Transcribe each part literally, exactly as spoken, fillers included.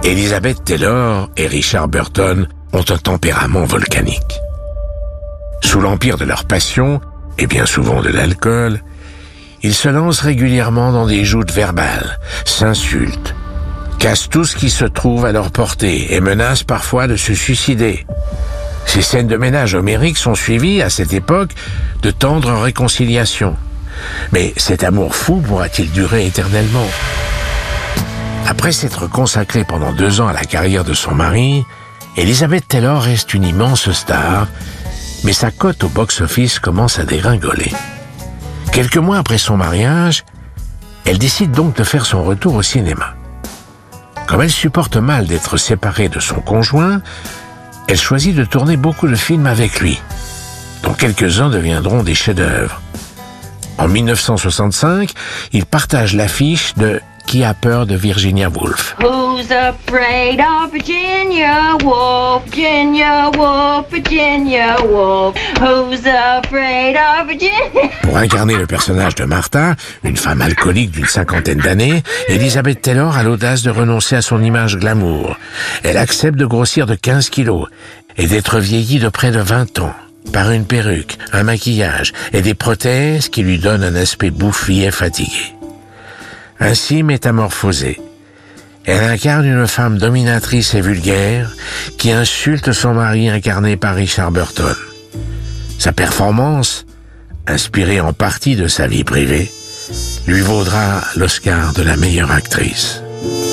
Elizabeth Taylor et Richard Burton ont un tempérament volcanique. Sous l'empire de leur passion, et bien souvent de l'alcool, ils se lancent régulièrement dans des joutes verbales, s'insultent, cassent tout ce qui se trouve à leur portée et menacent parfois de se suicider. Ces scènes de ménage homériques sont suivies, à cette époque, de tendres réconciliations. Mais cet amour fou pourra-t-il durer éternellement ? Après s'être consacrée pendant deux ans à la carrière de son mari, Elizabeth Taylor reste une immense star, mais sa cote au box-office commence à dégringoler. Quelques mois après son mariage, elle décide donc de faire son retour au cinéma. Comme elle supporte mal d'être séparée de son conjoint, elle choisit de tourner beaucoup de films avec lui, dont quelques-uns deviendront des chefs-d'œuvre. En mille neuf cent soixante-cinq, il partage l'affiche de Qui a peur de Virginia Woolf. Who's afraid of Virginia Woolf, Virginia Woolf, Virginia Woolf, who's afraid of Virginia... Pour incarner le personnage de Martha, une femme alcoolique d'une cinquantaine d'années, Elizabeth Taylor a l'audace de renoncer à son image glamour. Elle accepte de grossir de quinze kilos et d'être vieillie de près de vingt ans, par une perruque, un maquillage et des prothèses qui lui donnent un aspect bouffi et fatigué. Ainsi métamorphosée, elle incarne une femme dominatrice et vulgaire qui insulte son mari incarné par Richard Burton. Sa performance, inspirée en partie de sa vie privée, lui vaudra l'Oscar de la meilleure actrice.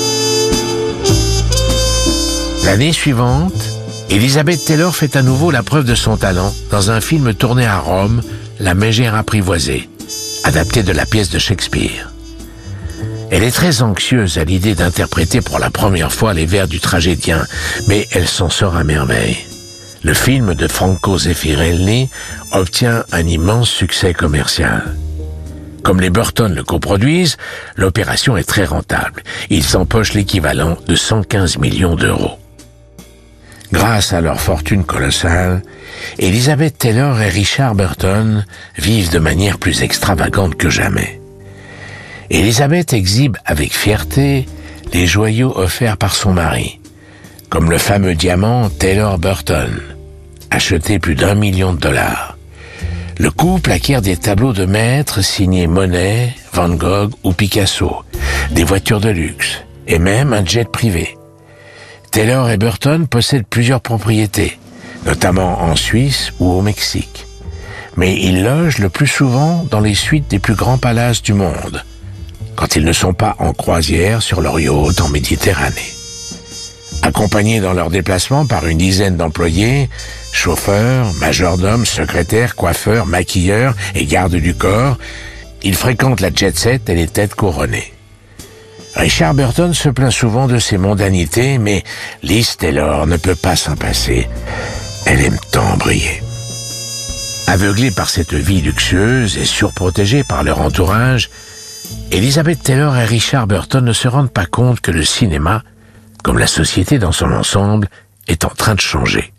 L'année suivante, Elizabeth Taylor fait à nouveau la preuve de son talent dans un film tourné à Rome, La Mégère apprivoisée, adapté de la pièce de Shakespeare. Elle est très anxieuse à l'idée d'interpréter pour la première fois les vers du tragédien, mais elle s'en sort à merveille. Le film de Franco Zeffirelli obtient un immense succès commercial. Comme les Burton le coproduisent, l'opération est très rentable. Ils empochent l'équivalent de cent quinze millions d'euros. Grâce à leur fortune colossale, Elizabeth Taylor et Richard Burton vivent de manière plus extravagante que jamais. Elizabeth exhibe avec fierté les joyaux offerts par son mari, comme le fameux diamant Taylor Burton, acheté plus d'un million de dollars. Le couple acquiert des tableaux de maîtres signés Monet, Van Gogh ou Picasso, des voitures de luxe et même un jet privé. Taylor et Burton possèdent plusieurs propriétés, notamment en Suisse ou au Mexique. Mais ils logent le plus souvent dans les suites des plus grands palaces du monde, quand ils ne sont pas en croisière sur leur yacht en Méditerranée. Accompagnés dans leurs déplacements par une dizaine d'employés, chauffeurs, majordomes, secrétaires, coiffeurs, maquilleurs et gardes du corps, ils fréquentent la jet-set et les têtes couronnées. Richard Burton se plaint souvent de ces mondanités, mais Liz Taylor ne peut pas s'en passer. Elle aime tant briller. Aveuglée par cette vie luxueuse et surprotégée par leur entourage, Elizabeth Taylor et Richard Burton ne se rendent pas compte que le cinéma, comme la société dans son ensemble, est en train de changer.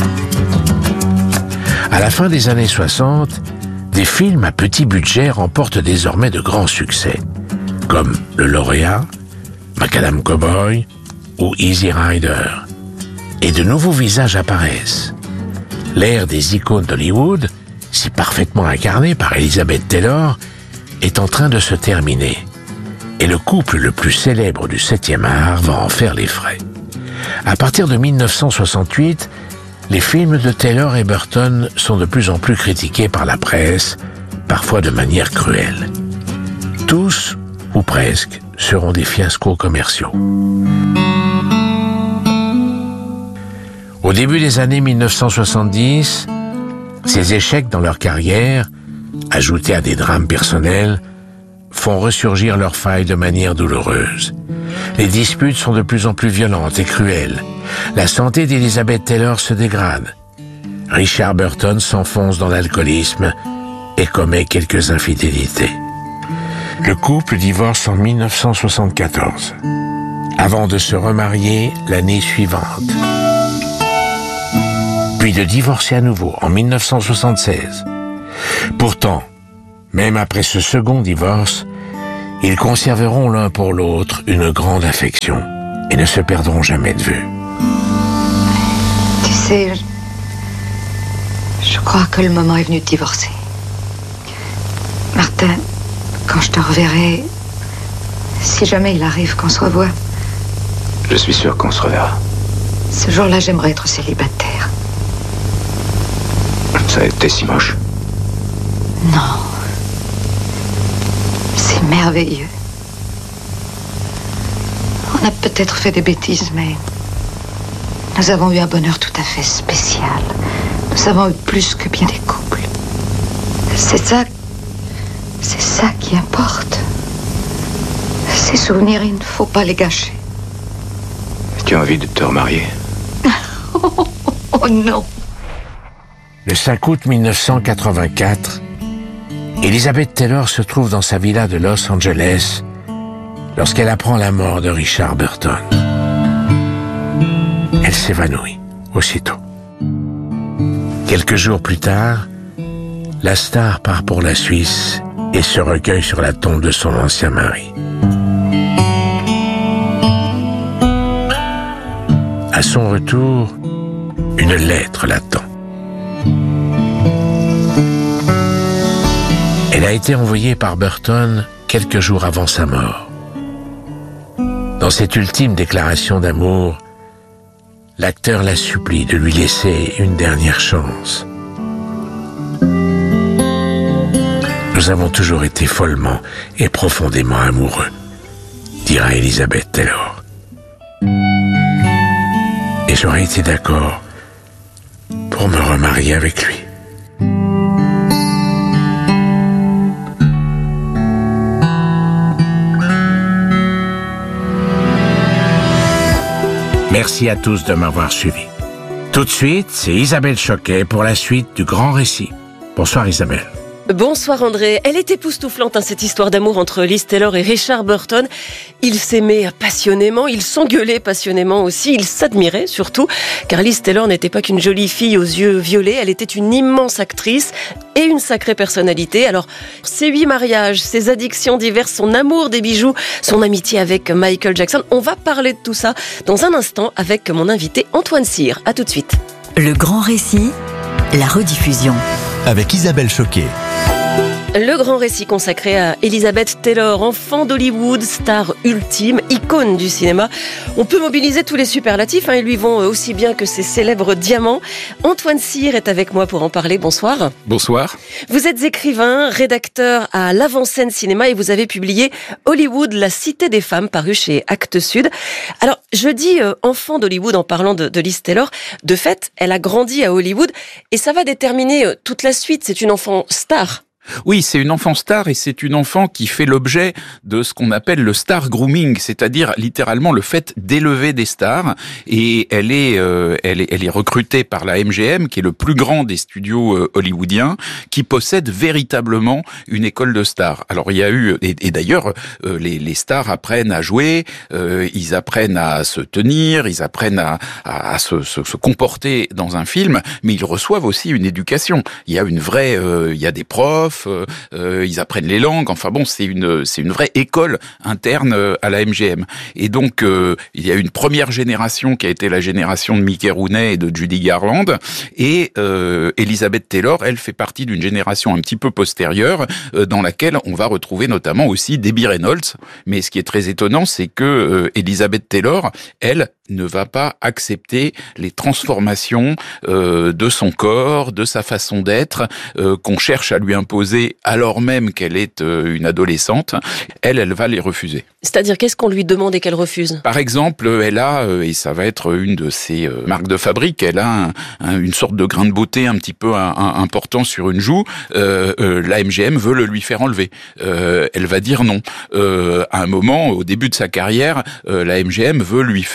À la fin des années soixante, des films à petit budget remportent désormais de grands succès, comme Le Lauréat, Macadam Cowboy ou Easy Rider. Et de nouveaux visages apparaissent. L'ère des icônes d'Hollywood, si parfaitement incarnée par Elizabeth Taylor, est en train de se terminer, et le couple le plus célèbre du septième art va en faire les frais. À partir de mille neuf cent soixante-huit, les films de Taylor et Burton sont de plus en plus critiqués par la presse, parfois de manière cruelle. Tous, ou presque, seront des fiascos commerciaux. Au début des années mille neuf cent soixante-dix, ces échecs dans leur carrière, ajoutés à des drames personnels, font ressurgir leurs failles de manière douloureuse. Les disputes sont de plus en plus violentes et cruelles. La santé d'Elizabeth Taylor se dégrade. Richard Burton s'enfonce dans l'alcoolisme et commet quelques infidélités. Le couple divorce en mille neuf cent soixante-quatorze, avant de se remarier l'année suivante, puis de divorcer à nouveau en mille neuf cent soixante-seize. Pourtant, même après ce second divorce, ils conserveront l'un pour l'autre une grande affection. et ne se perdront jamais de vue. Tu sais, je, je crois que le moment est venu de divorcer. Martin, quand je te reverrai, si jamais il arrive qu'on se revoit, je suis sûr qu'on se reverra. Ce jour-là, j'aimerais être célibataire. Ça a été si moche. Non. C'est merveilleux. On a peut-être fait des bêtises, mais nous avons eu un bonheur tout à fait spécial. Nous avons eu plus que bien des couples. C'est ça... C'est ça qui importe. Ces souvenirs, il ne faut pas les gâcher. Tu as envie de te remarier? Oh, oh non. Le cinq août mille neuf cent quatre-vingt-quatre, Elizabeth Taylor se trouve dans sa villa de Los Angeles lorsqu'elle apprend la mort de Richard Burton. Elle s'évanouit aussitôt. Quelques jours plus tard, la star part pour la Suisse et se recueille sur la tombe de son ancien mari. À son retour, une lettre l'attend. Elle a été envoyée par Burton quelques jours avant sa mort. Dans cette ultime déclaration d'amour, l'acteur la supplie de lui laisser une dernière chance. Nous avons toujours été follement et profondément amoureux, dira Elizabeth Taylor. Et j'aurais été d'accord pour me remarier avec lui. Merci à tous de m'avoir suivi. Tout de suite, c'est Isabelle Choquet pour la suite du Grand Récit. Bonsoir Isabelle. Bonsoir André. Elle est époustouflante, hein, cette histoire d'amour entre Liz Taylor et Richard Burton. Ils s'aimaient passionnément, ils s'engueulaient passionnément aussi, ils s'admiraient surtout, car Liz Taylor n'était pas qu'une jolie fille aux yeux violets, elle était une immense actrice et une sacrée personnalité. Alors, ses huit mariages, ses addictions diverses, son amour des bijoux, son amitié avec Michael Jackson, on va parler de tout ça dans un instant avec mon invité Antoine Cyr. À tout de suite. Le Grand Récit, la rediffusion. Avec Isabelle Choquet. Le Grand Récit consacré à Elizabeth Taylor, enfant d'Hollywood, star ultime, icône du cinéma. On peut mobiliser tous les superlatifs, hein, ils lui vont aussi bien que ses célèbres diamants. Antoine Cyr est avec moi pour en parler. Bonsoir. Bonsoir. Vous êtes écrivain, rédacteur à l'Avant-Scène Cinéma et vous avez publié Hollywood, la cité des femmes, paru chez Actes Sud. Alors, je dis euh, enfant d'Hollywood en parlant de, de Liz Taylor. De fait, elle a grandi à Hollywood et ça va déterminer euh, toute la suite. C'est une enfant star. Oui, c'est une enfant star et c'est une enfant qui fait l'objet de ce qu'on appelle le star grooming, c'est-à-dire littéralement le fait d'élever des stars. Et elle est, euh, elle est, elle est recrutée par la M G M, qui est le plus grand des studios euh, hollywoodiens, qui possède véritablement une école de stars. Alors il y a eu, et, et d'ailleurs, euh, les, les stars apprennent à jouer, euh, ils apprennent à se tenir, ils apprennent à, à, à se, se, se comporter dans un film, mais ils reçoivent aussi une éducation. Il y a une vraie, euh, il y a des profs. Euh, euh, ils apprennent les langues. Enfin bon, c'est une c'est une vraie école interne euh, à la M G M. Et donc euh, il y a une première génération qui a été la génération de Mickey Rooney et de Judy Garland. Et euh, Elizabeth Taylor, elle fait partie d'une génération un petit peu postérieure euh, dans laquelle on va retrouver notamment aussi Debbie Reynolds. Mais ce qui est très étonnant, c'est que euh, Elizabeth Taylor, elle, ne va pas accepter les transformations euh, de son corps, de sa façon d'être, euh, qu'on cherche à lui imposer alors même qu'elle est euh, une adolescente. Elle, elle va les refuser. C'est-à-dire, qu'est-ce qu'on lui demande et qu'elle refuse ? Par exemple, elle a, euh, et ça va être une de ses euh, marques de fabrique, elle a un, un, une sorte de grain de beauté un petit peu un, un, important sur une joue. Euh, euh, la M G M veut le lui faire enlever. Euh, elle va dire non. Euh, à un moment, au début de sa carrière, euh, la M G M veut lui faire euh,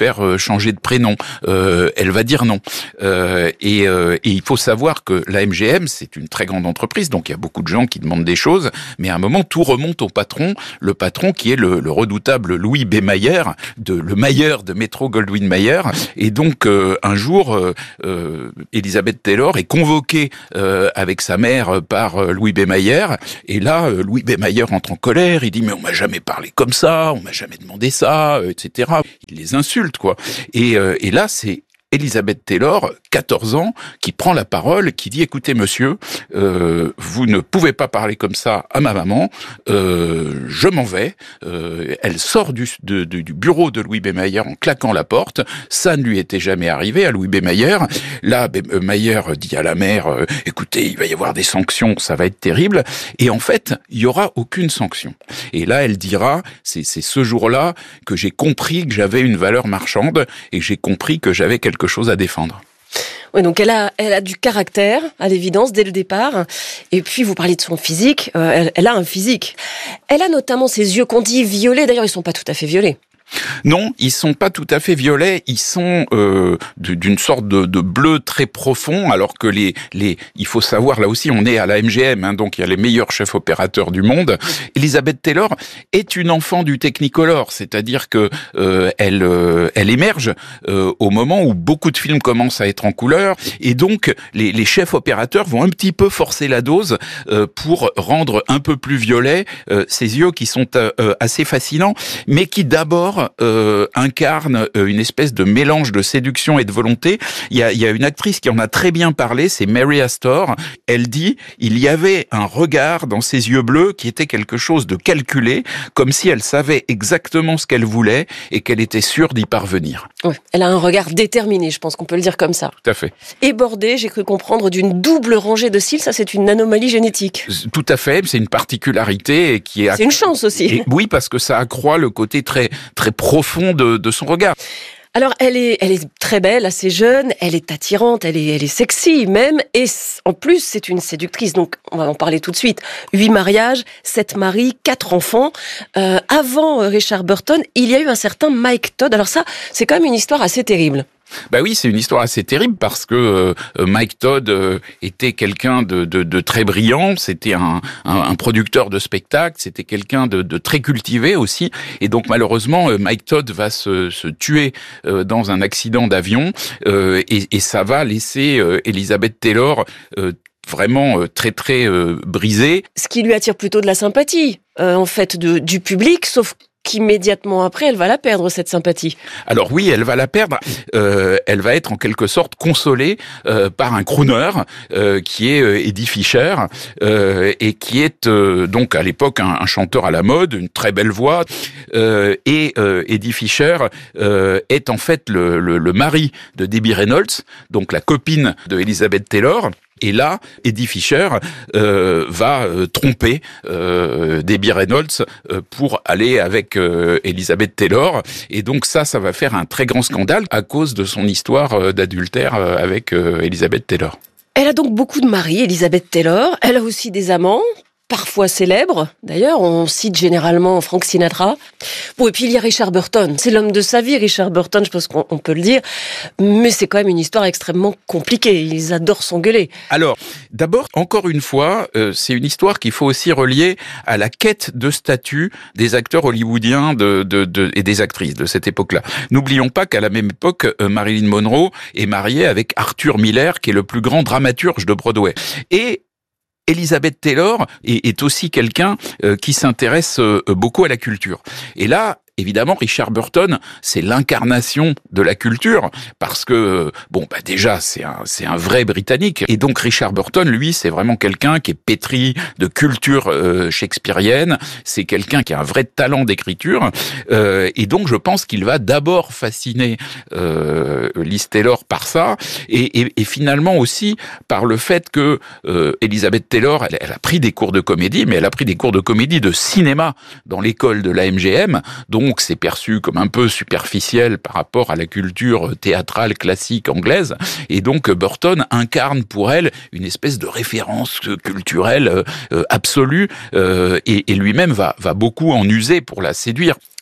changer de prénom. Euh, elle va dire non. Euh, et, euh, et il faut savoir que la M G M, c'est une très grande entreprise, donc il y a beaucoup de gens qui demandent des choses, mais à un moment, tout remonte au patron, le patron qui est le, le redoutable Louis B. Mayer, de, le Mayer de Metro-Goldwyn-Mayer. Et donc, euh, un jour, euh, euh, Elizabeth Taylor est convoquée euh, avec sa mère par euh, Louis B. Mayer. Et là, euh, Louis B. Mayer entre en colère. Il dit, mais on m'a jamais parlé comme ça, on m'a jamais demandé ça, euh, et cetera. Il les insulte, quoi. Et, euh, et là, c'est Elizabeth Taylor, quatorze ans, qui prend la parole, qui dit « Écoutez, monsieur, euh, vous ne pouvez pas parler comme ça à ma maman, euh, je m'en vais. Euh, » Elle sort du, de, de, du bureau de Louis B. Mayer en claquant la porte. Ça ne lui était jamais arrivé à Louis B. Mayer. Là, B. Mayer dit à la mère euh, « Écoutez, il va y avoir des sanctions, ça va être terrible. » Et en fait, il y aura aucune sanction. Et là, elle dira « C'est c'est ce jour-là que j'ai compris que j'avais une valeur marchande et j'ai compris que j'avais quelque quelque chose à défendre. » Oui, donc elle a, elle a du caractère, à l'évidence, dès le départ. Et puis, vous parlez de son physique. Euh, elle, elle a un physique. Elle a notamment ses yeux qu'on dit violets. D'ailleurs, ils sont pas tout à fait violets. Non, ils sont pas tout à fait violets, ils sont euh, d'une sorte de, de bleu très profond, alors que les, les, il faut savoir, là aussi, on est à la M G M, hein, donc il y a les meilleurs chefs opérateurs du monde. Elizabeth Taylor est une enfant du Technicolor, c'est-à-dire que euh, elle, euh, elle émerge euh, au moment où beaucoup de films commencent à être en couleur, et donc les, les chefs opérateurs vont un petit peu forcer la dose euh, pour rendre un peu plus violets euh, ces yeux qui sont euh, assez fascinants, mais qui d'abord Euh, incarne euh, une espèce de mélange de séduction et de volonté. Il y a, il y a une actrice qui en a très bien parlé, c'est Mary Astor. Elle dit, il y avait un regard dans ses yeux bleus qui était quelque chose de calculé, comme si elle savait exactement ce qu'elle voulait et qu'elle était sûre d'y parvenir. Oui, elle a un regard déterminé, je pense qu'on peut le dire comme ça. Tout à fait. Et bordée, j'ai cru comprendre, d'une double rangée de cils, ça c'est une anomalie génétique. Tout à fait, c'est une particularité qui est... C'est une chance aussi. Et oui, parce que ça accroît le côté très très profond de, de son regard. Alors, elle est, elle est très belle, assez jeune, elle est attirante, elle est, elle est sexy même, et en plus, c'est une séductrice, donc on va en parler tout de suite. Huit mariages, sept maris, quatre enfants. Euh, avant Richard Burton, il y a eu un certain Mike Todd. Alors ça, c'est quand même une histoire assez terrible. Bah oui, c'est une histoire assez terrible parce que euh, Mike Todd euh, était quelqu'un de, de, de très brillant, c'était un, un, un producteur de spectacles, c'était quelqu'un de, de très cultivé aussi, et donc malheureusement euh, Mike Todd va se, se tuer euh, dans un accident d'avion euh, et, et ça va laisser euh, Elizabeth Taylor euh, vraiment euh, très très euh, brisée. Ce qui lui attire plutôt de la sympathie, euh, en fait, de, du public, sauf qu'immédiatement après, elle va la perdre, cette sympathie. Alors oui, elle va la perdre. Euh, elle va être en quelque sorte consolée euh, par un crooner euh, qui est euh, Eddie Fisher euh, et qui est euh, donc à l'époque un, un chanteur à la mode, une très belle voix. Euh, et euh, Eddie Fisher euh, est en fait le, le, le mari de Debbie Reynolds, donc la copine de Elizabeth Taylor. Et là, Eddie Fisher euh, va euh, tromper euh, Debbie Reynolds euh, pour aller avec euh, Elizabeth Taylor. Et donc ça, ça va faire un très grand scandale à cause de son histoire euh, d'adultère euh, avec euh, Elizabeth Taylor. Elle a donc beaucoup de maris, Elizabeth Taylor. Elle a aussi des amants, parfois célèbres. D'ailleurs, on cite généralement Frank Sinatra. Bon, et puis il y a Richard Burton. C'est l'homme de sa vie, Richard Burton, je pense qu'on on peut le dire. Mais c'est quand même une histoire extrêmement compliquée. Ils adorent s'engueuler. Alors, d'abord, encore une fois, euh, c'est une histoire qu'il faut aussi relier à la quête de statut des acteurs hollywoodiens de, de, de, et des actrices de cette époque-là. N'oublions pas qu'à la même époque, euh, Marilyn Monroe est mariée avec Arthur Miller, qui est le plus grand dramaturge de Broadway. Et Elizabeth Taylor est aussi quelqu'un qui s'intéresse beaucoup à la culture. Et là, évidemment, Richard Burton, c'est l'incarnation de la culture, parce que, bon, bah déjà, c'est un, c'est un vrai Britannique. Et donc, Richard Burton, lui, c'est vraiment quelqu'un qui est pétri de culture euh, shakespearienne, c'est quelqu'un qui a un vrai talent d'écriture, euh, et donc, je pense qu'il va d'abord fasciner euh, Liz Taylor par ça, et, et, et finalement aussi par le fait que euh, Elizabeth Taylor, elle, elle a pris des cours de comédie, mais elle a pris des cours de comédie de cinéma dans l'école de la M G M, donc Donc c'est perçu comme un peu superficiel par rapport à la culture théâtrale classique anglaise. Et donc Burton incarne pour elle une espèce de référence culturelle euh, absolue euh, et, et lui-même va, va beaucoup en user pour la séduire.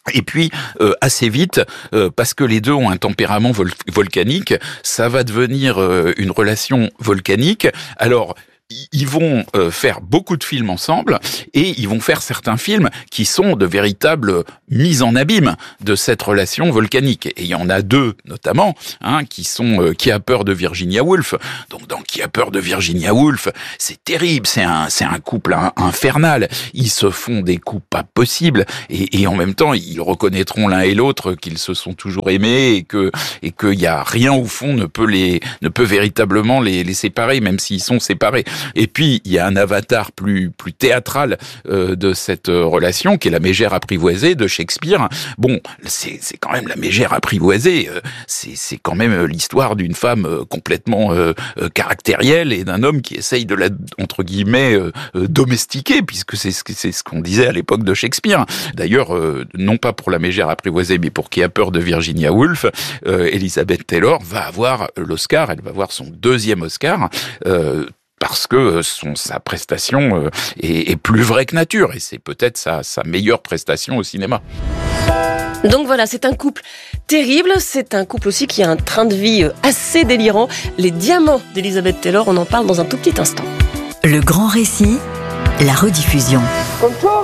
Et puis, euh, assez vite, euh, parce que les deux ont un tempérament vol- volcanique, ça va devenir euh, une relation volcanique. Alors, ils vont euh, faire beaucoup de films ensemble et ils vont faire certains films qui sont de véritables mises en abîme de cette relation volcanique. Et il y en a deux notamment, hein, qui sont euh, Qui a peur de Virginia Woolf. Donc dans Qui a peur de Virginia Woolf, c'est terrible, c'est un c'est un couple hein, infernal. Ils se font des coups pas possibles et, et en même temps ils reconnaîtront l'un et l'autre qu'ils se sont toujours aimés et que et qu'il y a rien au fond ne peut les ne peut véritablement les les séparer, même s'ils sont séparés. Et puis, il y a un avatar plus plus théâtral euh, de cette euh, relation, qui est la mégère apprivoisée de Shakespeare. Bon, c'est c'est quand même la mégère apprivoisée. Euh, c'est c'est quand même l'histoire d'une femme euh, complètement euh, euh, caractérielle et d'un homme qui essaye de la entre guillemets euh, euh, domestiquer, puisque c'est ce c'est ce qu'on disait à l'époque de Shakespeare. D'ailleurs, euh, non pas pour la mégère apprivoisée, mais pour Qui a peur de Virginia Woolf, euh, Elizabeth Taylor va avoir l'Oscar. Elle va avoir son deuxième Oscar. Euh, parce que son, sa prestation est, est plus vraie que nature, et c'est peut-être sa, sa meilleure prestation au cinéma. Donc voilà, c'est un couple terrible, c'est un couple aussi qui a un train de vie assez délirant. Les diamants d'Elizabeth Taylor, on en parle dans un tout petit instant. Le grand récit, la rediffusion. Control